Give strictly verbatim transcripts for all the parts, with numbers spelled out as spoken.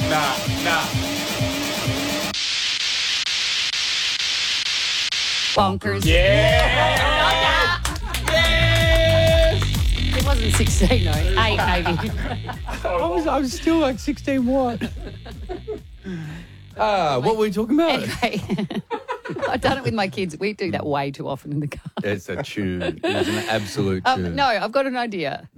nah, nah. Bonkers. Yeah. It wasn't sixteen, no. Eight, maybe. I was, I was still like sixteen what? Ah, what were we talking about? Anyway, I've done it with my kids. We do that way too often in the car. It's a tune. It's an absolute Um, tune. no, I've got an idea.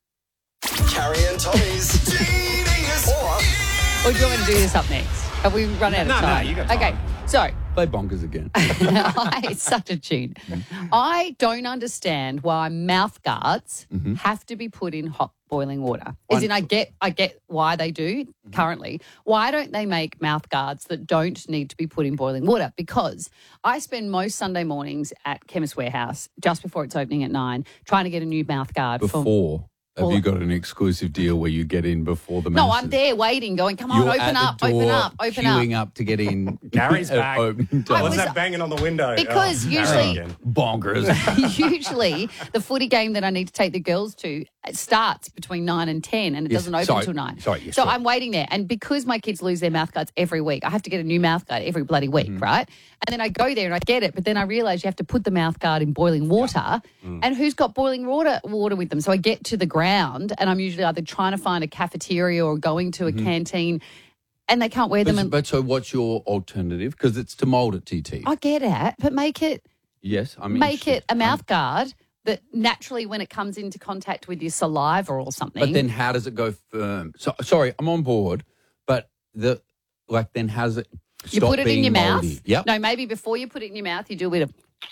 Carrie and Tommy's Genius. Or Or do you want me to do this up next? Have we run out of No, no, time? you got time. Okay, so Play Bonkers again. it's such a tune. I don't understand why mouth guards have to be put in hot boiling water. As in, I get, I get why they do currently. Why don't they make mouth guards that don't need to be put in boiling water? Because I spend most Sunday mornings at Chemist Warehouse just before it's opening at nine, trying to get a new mouth guard. for Before, have Well- you got an exclusive deal where you get in before the No, masses? I'm there waiting, going, come on, You're open at the up, open door, up, open up. queuing up to get in. Gary's at back. opening I time. What's was- that banging on the window? Because Oh, usually- Gary again. Bonkers. Usually, the footy game that I need to take the girls to it starts between nine and ten, and it Yes, doesn't open sorry, until nine. sorry, yes, so sure. I'm waiting there, and because my kids lose their mouth guards every week, I have to get a new mouth guard every bloody week, Mm-hmm. right? And then I go there and I get it, but then I realise you have to put the mouth guard in boiling water, Mm. and who's got boiling water water with them? So I get to the ground, and I'm usually either trying to find a cafeteria or going to a canteen, and they can't wear them. Mm-hmm. But, And but so what's your alternative? Because it's to mould it, T T. I get it, but make it Yes, I mean make it a mouth guard that naturally, when it comes into contact with your saliva or something. But then how does it go firm? So sorry, I'm on board, but the like then how's it you stop put it in being your mouldy? mouth. Yep. No, maybe before you put it in your mouth, you do a bit of.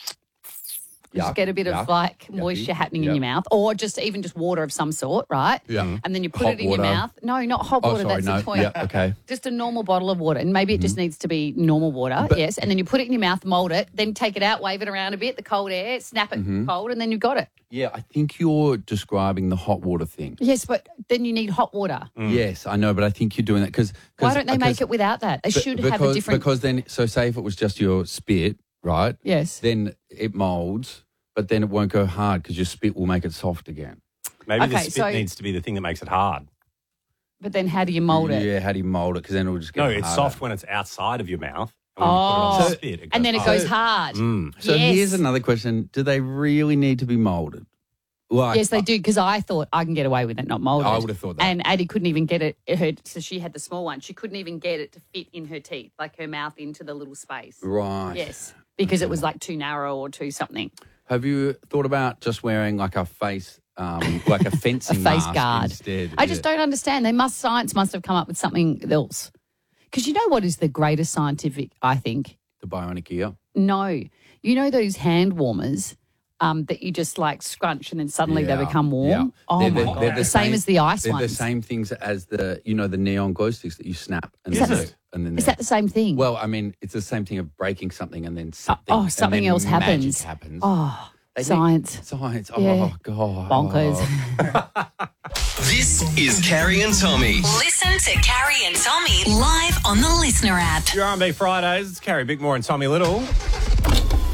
Yuck, Just get a bit yuck, of like yucky, moisture happening yep. in your mouth, or just even just water of some sort, right? Yeah. And then you put Hot it in water. your mouth. No, not hot Oh, water. sorry, that's no. the point. Yeah, okay. Just a normal bottle of water, and maybe it just needs to be normal water. But- yes, and then you put it in your mouth, mold it, then take it out, wave it around a bit, the cold air, snap it Mm-hmm. cold, and then you've got it. Yeah, I think you're describing the hot water thing. Yes, but then you need hot water. Yes, I know, but I think you're doing that because Why don't they make it without that? They should because, have a different. Because then, so say if it was just your spit, right? Yes. Then it molds, but then it won't go hard because your spit will make it soft again. Maybe the Okay, spit so- needs to be the thing that makes it hard. But then how do you mold it? Yeah, how do you mold it? Because then it will just get No, it's harder. soft when it's outside of your mouth. And when you put it on Oh. the So- spit, it And then it hard. goes hard. Mm. So Yes. here's another question: do they really need to be molded? Like, Yes, they do, because I thought I can get away with it not molded. I would have thought that. And Addie couldn't even get it. Her, so she had the small one. She couldn't even get it to fit in her teeth, like her mouth into the little space. Right. Yes, because it was like too narrow or too something. Have you thought about just wearing like a face, um, like a A fencing face mask guard. instead? I just don't understand. They must science must have come up with something else. Because you know what is the greatest scientific? I think The bionic ear. no. You know those hand warmers. Um, that you just like scrunch and then suddenly Yeah, they become warm. yeah. Oh They're my the- god! they're The, the same, same- as the ice They're ones. the same things as the, you know, the neon glow sticks that you snap. And Is then that- they- and then Is they- that the same thing? Well, I mean, it's the same thing of breaking something and then something. oh, and something then else magic happens. happens. Oh, They need- science. Science. Oh, Yeah. God. Bonkers. This is Carrie and Tommy. Listen to Carrie and Tommy live on the Listener app. Your R and B Fridays, it's Carrie Bickmore and Tommy Little.